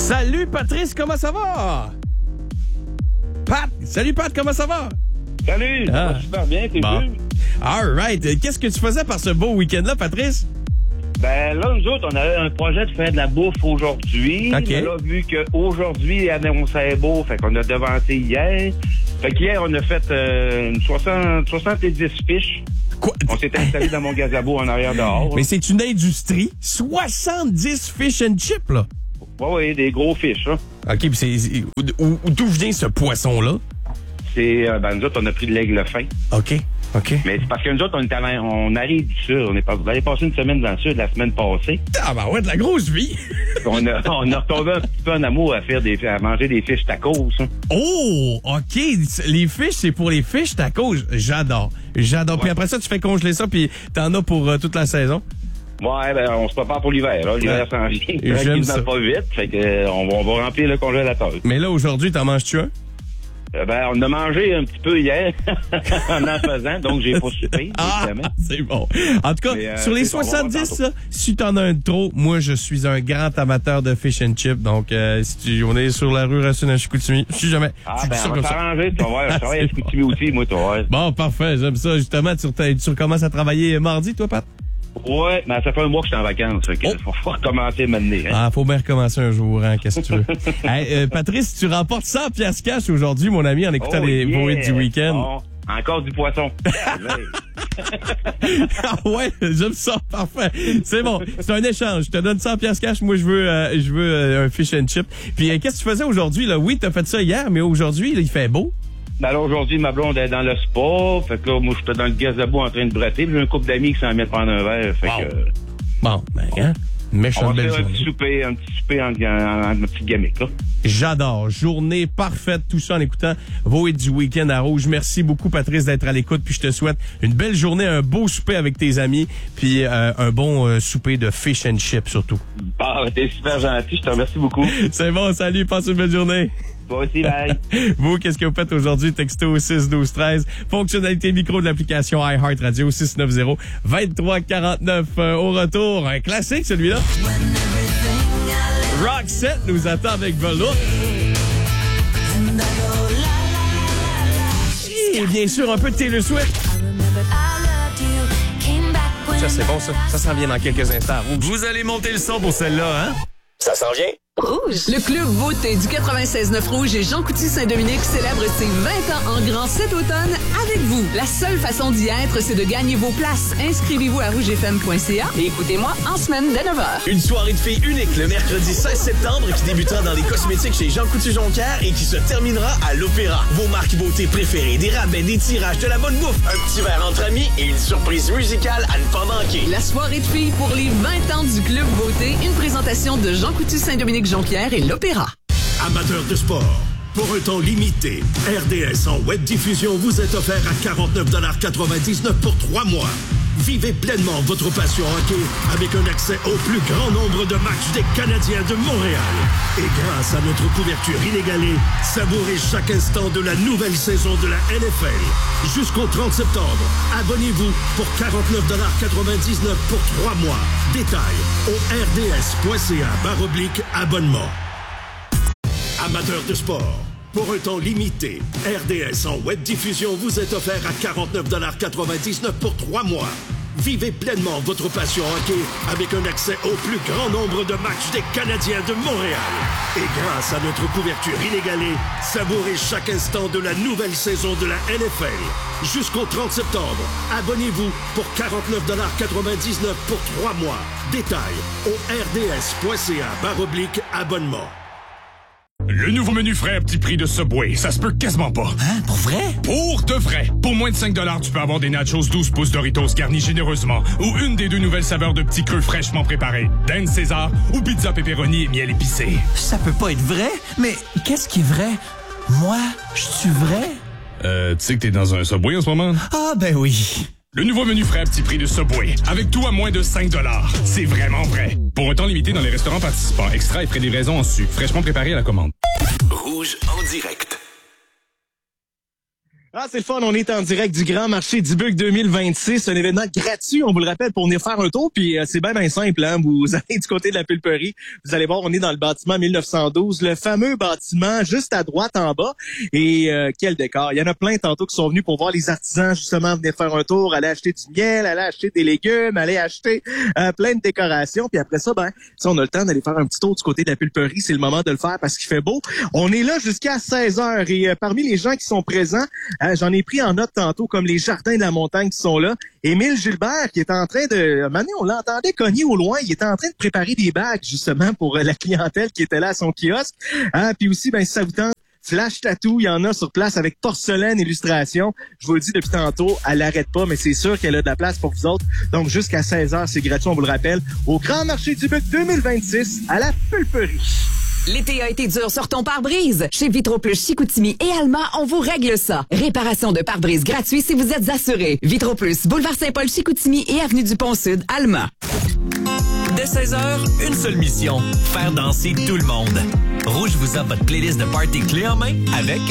Salut Patrice, comment ça va? Pat! Salut Pat, comment ça va? Salut, ça va super bien, t'es bon. sûr? All right. Qu'est-ce que tu faisais par ce beau week-end-là, Patrice? Ben là, nous autres, on avait un projet de faire de la bouffe aujourd'hui. OK. Mais là, vu qu'aujourd'hui, il annonçait beau, fait qu'on a devancé hier. Fait qu'hier, on a fait une 70 fiches. Quoi? On s'est installé dans mon gazebo en arrière dehors. Mais c'est une industrie. 70 fish and chips, là. Oui, des gros fiches, là. OK, puis d'où vient ce poisson-là? C'est, nous autres, on a pris de l'aigle fin. OK. Mais c'est parce que nous autres, on arrive du sud. On avait passé une semaine dans le sud la semaine passée. Ah, ben ouais, de la grosse vie. On a retombé un petit peu en amour à manger des fiches tacos. Hein. Oh, OK. Les fiches, c'est pour les fiches tacos. J'adore. Ouais. Puis après ça, tu fais congeler ça, puis t'en as pour toute la saison. Ouais, ben on se prépare pour l'hiver. Là. L'hiver s'en vient. J'aime ça. Pas vite. Fait que on va remplir le congélateur. Mais là, aujourd'hui, t'en manges-tu un? On a mangé un petit peu hier en faisant, donc j'ai pas soupé. C'est bon. En tout cas, sur les 70, là, si t'en as un de trop, moi, je suis un grand amateur de fish and chips. Donc, on est sur la rue Racine à Chicoutimi. Je suis jamais. On va s'arranger. Tu vas voir, je travaille à Chicoutimi aussi, moi, tu vas voir. Bon, parfait. J'aime ça. Justement, tu recommences à travailler mardi, toi, Pat? Ouais, mais ça fait un mois que je suis en vacances. Fait que faut recommencer maintenant. Hein? Ah, faut bien recommencer un jour, hein. Qu'est-ce que tu veux? Hey, Patrice, tu remportes 100 piastres cash aujourd'hui, mon ami, en écoutant les beaux hits du week-end. Bon, encore du poisson. Ah ouais, j'aime ça, parfait. C'est bon, c'est un échange. Je te donne 100 piastres cash, moi je veux un fish and chip. Puis qu'est-ce que tu faisais aujourd'hui là? Oui, t'as fait ça hier, mais aujourd'hui, là, il fait beau. Ben là, aujourd'hui, ma blonde est dans le spa. Fait que là, moi, j'étais dans le gazebo en train de bretter. J'ai un couple d'amis qui s'en mettent prendre un verre. Fait que... Bon, ben, hein? Méchante belle journée. Un petit souper en petite gamique, là. J'adore. Journée parfaite, tout ça en écoutant vos hits du week-end à Rouge. Merci beaucoup, Patrice, d'être à l'écoute. Puis je te souhaite une belle journée, un beau souper avec tes amis, puis un bon souper de fish and chips surtout. Ah, t'es super gentil. Je te remercie beaucoup. C'est bon, salut. Passe une belle journée. Toi aussi, bye. Vous, qu'est-ce que vous faites aujourd'hui? Texto au 6-12-13. Fonctionnalité micro de l'application iHeartRadio 690-2349. Au retour, un classique celui-là. Roxette nous attend avec Velour. Et bien sûr, un peu de Taylor Swift. Ça, c'est bon, ça. Ça s'en vient dans quelques instants. Vous allez monter le son pour celle-là, hein? Ça s'en vient? Rouge. Le club beauté du 96.9 Rouge et Jean Coutu Saint-Dominique célèbre ses 20 ans en grand cet automne avec vous. La seule façon d'y être, c'est de gagner vos places. Inscrivez-vous à rougefm.ca et écoutez-moi en semaine dès 9h. Une soirée de filles unique le mercredi 16 septembre qui débutera dans les cosmétiques chez Jean Coutu Jonquière et qui se terminera à l'Opéra. Vos marques beauté préférées, des rabais, des tirages, de la bonne bouffe, un petit verre entre amis et une surprise musicale à ne pas manquer. La soirée de filles pour les 20 ans du club beauté, une présentation de Jean Coutu Saint-Dominique Jonquière et l'Opéra. Amateurs de sport, pour un temps limité, RDS en web diffusion vous est offert à 49,99$ pour 3 mois. Vivez pleinement votre passion hockey avec un accès au plus grand nombre de matchs des Canadiens de Montréal. Et grâce à notre couverture inégalée, savourez chaque instant de la nouvelle saison de la NFL. Jusqu'au 30 septembre, abonnez-vous pour 49,99$ pour 3 mois. Détails au rds.ca/abonnement. Amateurs de sport, pour un temps limité, RDS en web diffusion vous est offert à 49,99$ pour 3 mois. Vivez pleinement votre passion hockey avec un accès au plus grand nombre de matchs des Canadiens de Montréal. Et grâce à notre couverture inégalée, savourez chaque instant de la nouvelle saison de la NFL. Jusqu'au 30 septembre, abonnez-vous pour 49,99$ pour 3 mois. Détails au rds.ca/abonnement. Le nouveau menu frais à petit prix de Subway, ça se peut quasiment pas. Hein? Pour vrai? Pour de vrai. Pour moins de 5$, tu peux avoir des nachos 12 pouces Doritos garnis généreusement ou une des 2 nouvelles saveurs de petits creux fraîchement préparés. Dan César ou pizza pepperoni et miel épicé. Ça peut pas être vrai, mais qu'est-ce qui est vrai? Moi, je suis vrai? Tu sais que t'es dans un Subway en ce moment? Ah, ben oui. Le nouveau menu frais à petit prix de Subway, avec tout à moins de 5$. C'est vraiment vrai. Pour un temps limité dans les restaurants participants, extra et frais de livraison en sucre, fraîchement préparé à la commande. Rouge en direct. Ah, c'est le fun. On est en direct du Grand Marché du Buc 2026. Un événement gratuit, on vous le rappelle, pour venir faire un tour. Puis c'est bien simple. Hein? Vous allez du côté de la pulperie. Vous allez voir, on est dans le bâtiment 1912. Le fameux bâtiment juste à droite en bas. Et quel décor. Il y en a plein tantôt qui sont venus pour voir les artisans, justement, venir faire un tour, aller acheter du miel, aller acheter des légumes, aller acheter plein de décorations. Puis après ça, on a le temps d'aller faire un petit tour du côté de la pulperie. C'est le moment de le faire parce qu'il fait beau. On est là jusqu'à 16h. Et parmi les gens qui sont présents, j'en ai pris en note tantôt, comme les Jardins de la Montagne qui sont là. Émile Gilbert, qui est en train de... Maintenant, on l'entendait cogner au loin. Il était en train de préparer des bagues, justement, pour la clientèle qui était là à son kiosque. Puis aussi, si ça vous tente, Flash Tattoo, il y en a sur place avec porcelaine, illustration. Je vous le dis depuis tantôt, elle n'arrête pas, mais c'est sûr qu'elle a de la place pour vous autres. Donc, jusqu'à 16h, c'est gratuit, on vous le rappelle, au Grand Marché du Buc 2026, à la pulperie. L'été a été dur sur ton pare-brise. Chez Vitroplus Chicoutimi et Alma, on vous règle ça. Réparation de pare-brise gratuit si vous êtes assuré. Vitroplus, boulevard Saint-Paul Chicoutimi et avenue du Pont-Sud, Alma. Dès 16h, une seule mission, faire danser tout le monde. Rouge vous offre votre playlist de party clé en main avec